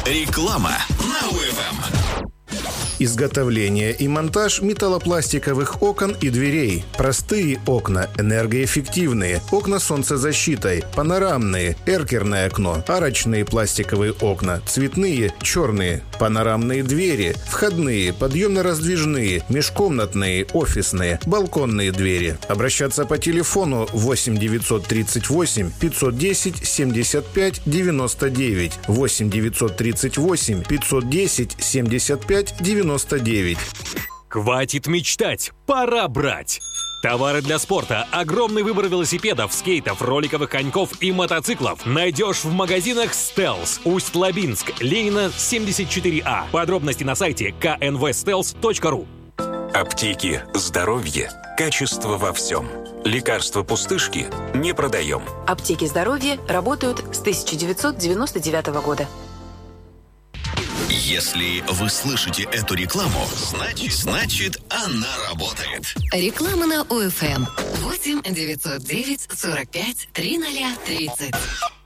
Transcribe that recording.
Реклама на УФМ. Изготовление и монтаж металлопластиковых окон и дверей. Простые окна, энергоэффективные, окна с солнцезащитой, панорамные, эркерное окно, арочные пластиковые окна, цветные, черные, панорамные двери, входные, подъемно-раздвижные, межкомнатные, офисные, балконные двери. Обращаться по телефону 8 938 510 75 99, 8 938 510 75 99. Хватит мечтать, пора брать! Товары для спорта, огромный выбор велосипедов, скейтов, роликовых коньков и мотоциклов найдешь в магазинах «Стелс», Усть-Лабинск, Ленина, 74А. Подробности на сайте knvstels.ru. Аптеки, здоровье, качество во всем. Лекарства-пустышки не продаем. Аптеки здоровья работают с 1999 года. Если вы слышите эту рекламу, значит она работает. Реклама на УФМ. 8 909 45 3030.